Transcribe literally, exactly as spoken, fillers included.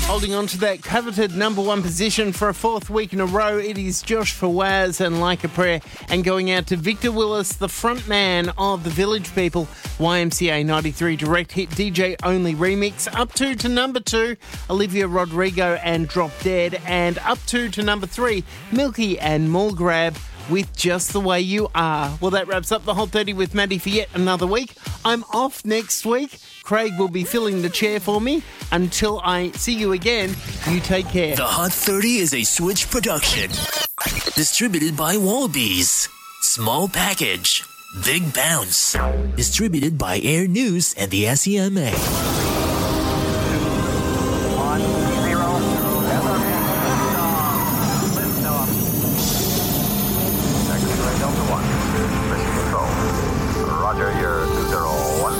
Holding on to that coveted number one position for a fourth week in a row, it is Josh Fawaz and Like a Prayer, and going out to Victor Willis, the front man of the Village People, Y M C A ninety-three direct hit D J Only remix. Up two to number two, Olivia Rodrigo and Drop Dead, and up two to number three, Milky and Mulgrab with Just the Way You Are. Well, that wraps up the Hot thirty with Maddie for yet another week. I'm off next week. Craig will be filling the chair for me. Until I see you again, you take care. The Hot thirty is a Switch production. Distributed by Wallabies. Small package, big bounce. Distributed by Air News and the S E M A.